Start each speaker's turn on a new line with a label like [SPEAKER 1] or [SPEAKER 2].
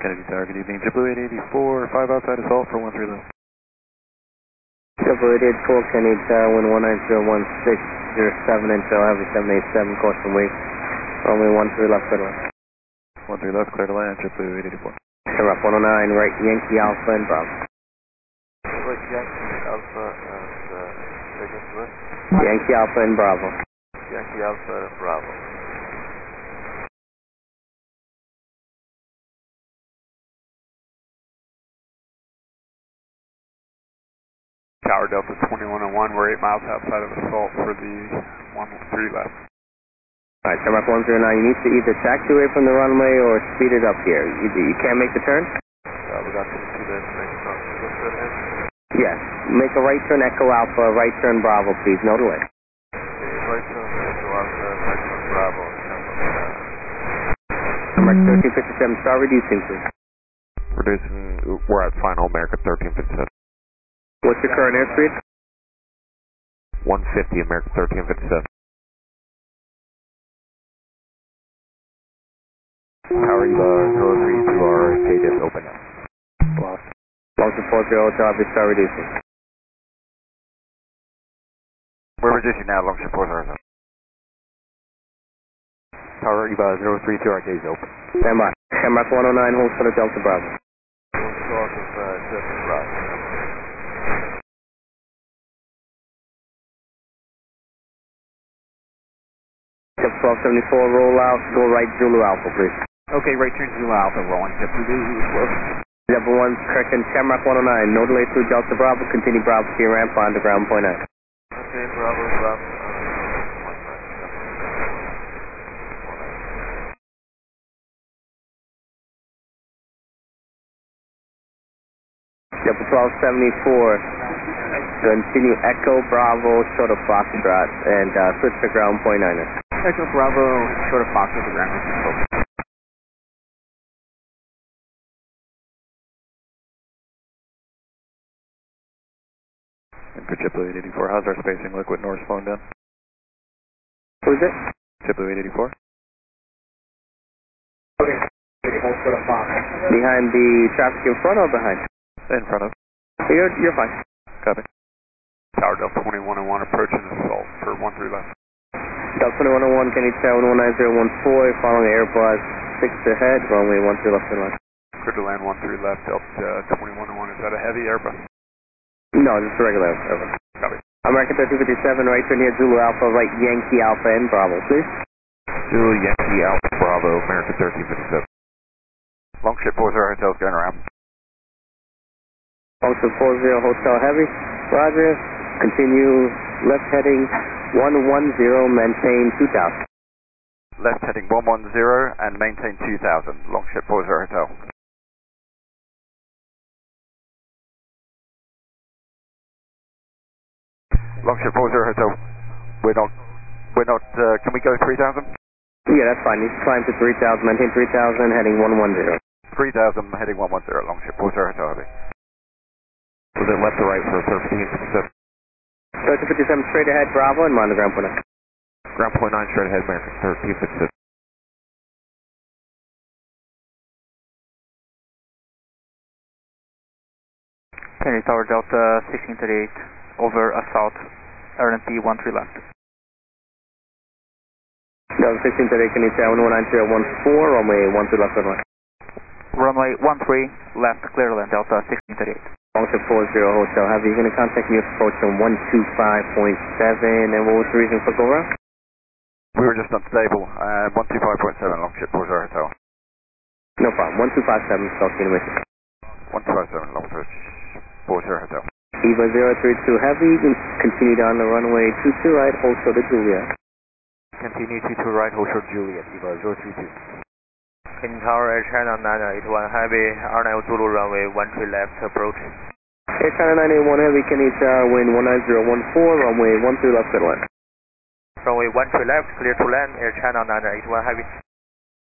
[SPEAKER 1] Kennedy Tower, good evening. JetBlue 884, 5 outside assault for 13 left.
[SPEAKER 2] JetBlue 884, Kennedy Tower, wind 1901607, Intel Heavy 787, caution wave. Runway 13 left, clear to land.
[SPEAKER 1] 13 left, clear to land, JetBlue 884.
[SPEAKER 2] Route 109, right Yankee Alpha and Bravo.
[SPEAKER 3] Right Yankee Alpha and against west?
[SPEAKER 2] Yankee Alpha and Bravo.
[SPEAKER 3] Yankee Alpha and Bravo.
[SPEAKER 4] Tower Delta 2101, we're 8 miles outside of assault for the 13 left.
[SPEAKER 2] Alright, Route 109, you need to either taxi away from the runway or speed it up here. You can't make the turn?
[SPEAKER 3] We got to see that next time. Go straight ahead.
[SPEAKER 2] Yes. Make a right turn Echo Alpha, right turn Bravo, please. No delay.
[SPEAKER 3] Right turn Echo Alpha, right turn Bravo.
[SPEAKER 2] American 1357, start reducing, please.
[SPEAKER 1] Reducing, we're at final American 1357.
[SPEAKER 2] What's your current airspeed?
[SPEAKER 1] 150 American 1357. Tower Eva 03 to our gate is open now.
[SPEAKER 2] Lost. Long 40 Hotel, start reducing.
[SPEAKER 1] We're reducing now, Longship 40. Tower Eva 03 to our gate is open.
[SPEAKER 2] Stand by. Shamrock 109, hold for the Delta Bravo.
[SPEAKER 3] One short of Delta Bravo.
[SPEAKER 2] Step 1274, roll out, go right Zulu Alpha, please.
[SPEAKER 5] Okay, right turn Zulu Alpha, rolling JetBlue 884.
[SPEAKER 2] Level 1, correction, Shamrock 109, no delay through Delta Bravo, continue Bravo to your ramp on the ground point 9.
[SPEAKER 3] Okay, Bravo, Bravo.
[SPEAKER 2] Level 1274, continue Echo Bravo, short of Foxtrot, and switch to ground point 9.
[SPEAKER 5] Echo Bravo, short of Fox with the ground control.
[SPEAKER 1] And for JetBlue 884, how's our spacing look with Norse slowing down?
[SPEAKER 2] Who's it?
[SPEAKER 1] JetBlue 884.
[SPEAKER 2] Behind the traffic in front or behind?
[SPEAKER 1] In front of.
[SPEAKER 2] You're fine.
[SPEAKER 1] Copy.
[SPEAKER 4] Tower Delta 2101, approaching assault for 13 left.
[SPEAKER 2] Delta 2101, Kennedy Tower 19014, following Airbus 6 ahead, runway 13 left and right.
[SPEAKER 4] Clear to land 13 left, Delta 2101, is that a heavy Airbus?
[SPEAKER 2] No, just regular Airbus.
[SPEAKER 4] Copy.
[SPEAKER 2] American 1357, right turn near Zulu Alpha, right Yankee Alpha and Bravo, please.
[SPEAKER 1] Zulu Yankee Alpha Bravo, American 1357. Longship 40 Hotel's going around.
[SPEAKER 2] Longship 40 Hotel Heavy, roger. Continue left heading 110, maintain 2000.
[SPEAKER 1] Left heading 110 and maintain 2000. Longship 40 Hotel. Longship 40 Hotel. We're not, can we go 3000?
[SPEAKER 2] Yeah, that's fine. You climb to 3000, maintain 3000, heading 110.
[SPEAKER 1] 3000, heading 110, Longship 40 Hotel Heavy. Was it left or right for 1357?
[SPEAKER 2] 1357 straight ahead, Bravo, and mind the ground point 9.
[SPEAKER 1] Ground point 9 straight ahead, American 1357.
[SPEAKER 5] Kennedy Tower Delta 1638, over assault, RNP 13 left.
[SPEAKER 2] Delta 1638, Kennedy Tower 19014, runway 13 left and right.
[SPEAKER 5] Runway 13 left, clear to land, Delta 1638.
[SPEAKER 2] Longship 40 Hotel Heavy, you're going to contact me approach on 125.7, and what was the reason for go around?
[SPEAKER 1] We were just unstable, 125.7, Longship 40 Hotel.
[SPEAKER 2] No problem, 1257, South University.
[SPEAKER 1] 127, Longship 40 Hotel.
[SPEAKER 2] EVA 032 Heavy, continue down the runway 22 right, hold short of Juliet.
[SPEAKER 1] Continue 22 right, hold short Juliet, EVA 032.
[SPEAKER 3] Kennedy Tower, Air China 981 Heavy, R9 Zulu runway 13 left, approach.
[SPEAKER 2] Air China 981 Heavy, Kennedy Tower, wind 19014, runway 13 left and right.
[SPEAKER 3] Runway 13 left, clear to land, Air China 981 Heavy.